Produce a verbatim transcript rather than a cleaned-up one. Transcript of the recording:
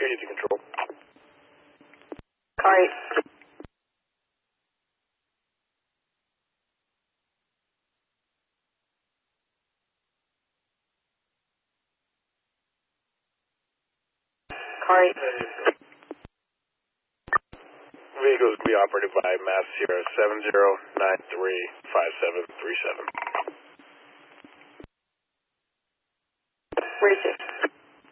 Easy control. Car eight. Car eight. Vehicle is going to be operated by Mass Sierra seven zero nine three five seven three seven. Racing.